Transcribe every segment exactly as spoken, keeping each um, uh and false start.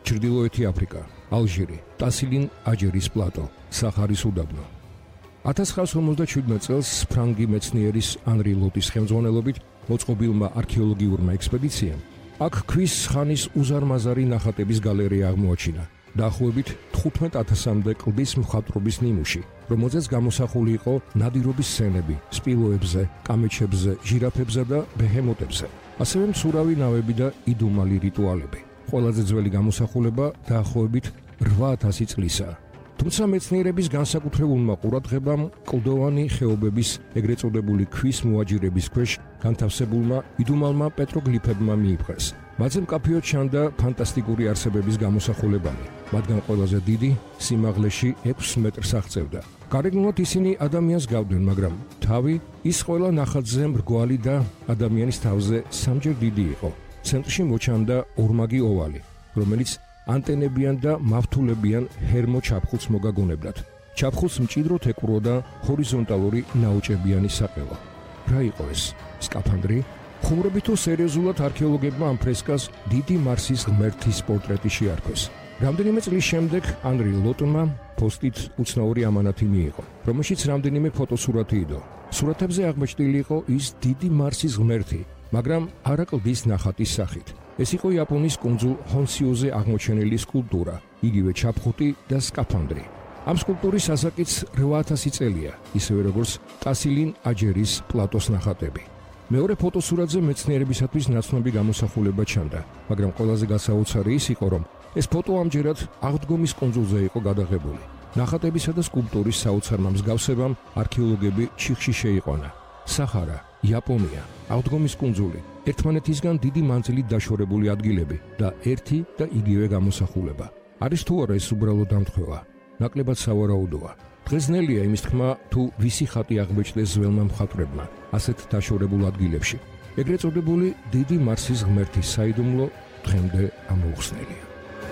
ჩრდილოეთი აფრიკა, ალჟირი, ტასილინ აჯერის პლატო, საჰარის უდაბნო. ათას ცხრაას ორმოცდაშვიდმეტ წელს ფრანგი მეცნიერის ანრი ლოტის ხელმძღვანელობით მოწყობილმა არქეოლოგიურმა ექსპედიციამ აქ ქვის ხანის უზარმაზარი ნახატების გალერეა აღმოაჩინა. დაახლოებით თხუთმეტ ათასამდე კლდის მხატვრობის ნიმუში, რომელზეც გამოსახული იყო ნადირობის სცენები სპილოებზე, კამეჩებზე, ჟირაფებზე და ბეჰემოტებზე. ასევე მცურავი ნავები და იდუმალი რიტუალები. ყველაზე ძველი გამოსახულება დაახლოებით რვა ათასი წლისაა. თუმცა მეცნიერების განსაკუთრებულმა ყურადღებამ კლდოვანი ხეობების ეგრეთ წოდებული ქვის მოაჯირების ქვეშ განთავსებულმა იდუმალმა პეტროგლიფებმა მიიპყრეს. მათზე მკაფიოდ ჩანდა ფანტასტიკური არსებების გამოსახულებანი, მათგან ყველაზე დიდი სიმაღლეში ექვს მეტრს აღწევდა. გარეგნულად ისინი ადამიანს გავდნენ, მაგრამ თავი ის ყველა ნახატზე მრგვალი და ადამიანის თავზე სამჯერ დიდი იყო. ცენტრში მოჩანდა ორმაგი ოვალი, რომელიც ანტენებიან და მავთულებიან ჰერმო ჩაფხულს მოგაგონებლად. ჩაფხულს მჭიდროდ ეკვროდა ჰორიზონტალური ნაოჭებიანი საყელო. რა იყო ეს? სკაფანდრი? ხუმრობით თუ სერიოზულად არქეოლოგებმა ამ ფრესკას დიდი მარსის ღმერთის პორტრეტი შეარქვეს. რამდენიმე წლის შემდეგ ანრი ლოტმა პოსტით უცნაური ამანათი მიიღო, რომელშიც რამდენიმე ფოტოსურათი იდო. სურათებზე აღმოჩნილი იყო ის დიდი მარსის ღმერთი, მაგრამ არა კლდის ნახატის სახით. ეს იყო იაპონიის კუნძულ ჰონსიუზე აღმოჩენილი სკულპტურა, იგივე ჩაფხუტი და სკაფანდრი. ამ სკულპტურის ასაკიც რვა ათასი წელია, ისევე როგორც ტასილინ აჯერის პლატოს ნახატები. მეორე ფოტოსურათზე მეცნიერებისათვის ნაცნობი გამოსახულება ჩანდა, მაგრამ ყველაზე გასაოცარი ის იყო, რომ ეს ფოტო ამჯერად აღდგომის კუნძულზე იყო გადაღებული. ნახატებისა და სკულპტურის საოცარმა მსგავსებამ არქეოლოგები ჩიხში შეიყვანა. საჰარა, იაპონია, აღდგომის კუნძული, ერთმანეთისგან დიდი მანძილით დაშორებული ადგილები და ერთი და იგივე გამოსახულება. არის თუ არა ეს უბრალოდ დამთხევა? ნაკლებად სავარაუდოა. დღესნელია იმის თქმა, თუ ვისი ხატი აღმოჩნდეს ძველმა მხატვრებმა ასეთ დაშორებულ ადგილებში. ეგრეთ წოდებული დიდი მარსის ღმერთის საიდუმლო დღემდე ამოუხსნელია.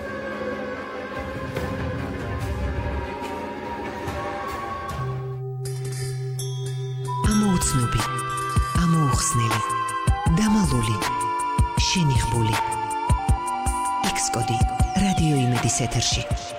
ამოუცნობი, ამოუხსნელი, დამალული, შენიღბული. ექს კოდი რადიო იმედის ეთერში.